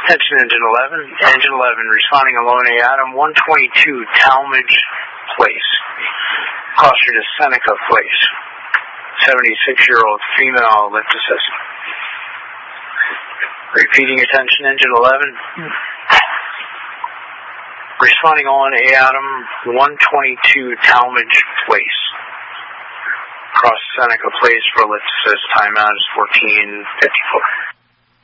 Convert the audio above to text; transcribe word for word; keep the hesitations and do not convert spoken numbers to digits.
Attention engine eleven. Engine eleven responding alone A Adam one twenty-two Talmadge Place. Closer to Seneca Place. seventy-six-year-old female lift assist. Repeating attention engine eleven. Responding on A Adam one twenty-two Talmadge Place. Across Seneca Place for lift assist. Timeout is fourteen fifty-four.